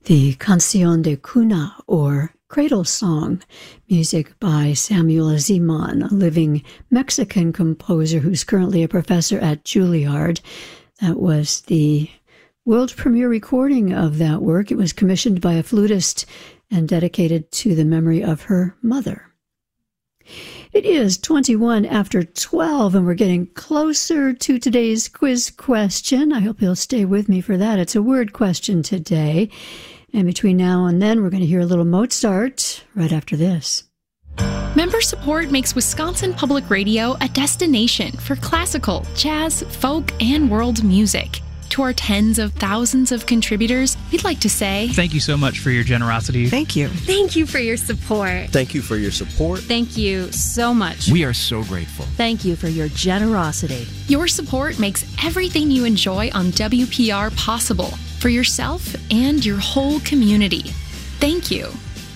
the Canción de Cuna, or Cradle Song, music by Samuel Zeman, a living Mexican composer who's currently a professor at Juilliard. That was the world premiere recording of that work. It was commissioned by a flutist and dedicated to the memory of her mother. It is 21 after 12, and we're getting closer to today's quiz question. I hope you'll stay with me for that. It's a word question today. And between now and then, we're going to hear a little Mozart right after this. Member support makes Wisconsin Public Radio a destination for classical, jazz, folk, and world music. To our tens of thousands of contributors, we'd like to say thank you so much for your generosity. Thank you. Thank you for your support. Thank you for your support. Thank you so much. We are so grateful. Thank you for your generosity. Your support makes everything you enjoy on WPR possible for yourself and your whole community. Thank you.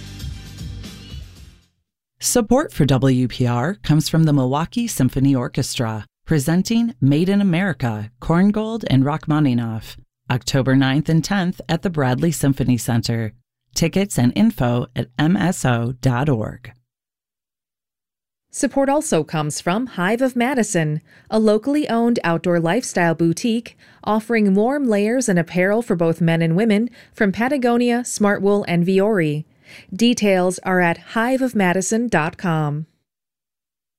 Support for WPR comes from the Milwaukee Symphony Orchestra, presenting Made in America, Korngold and Rachmaninoff, October 9th and 10th at the Bradley Symphony Center. Tickets and info at mso.org. Support also comes from Hive of Madison, a locally owned outdoor lifestyle boutique offering warm layers and apparel for both men and women from Patagonia, Smartwool, and Viore. Details are at hiveofmadison.com.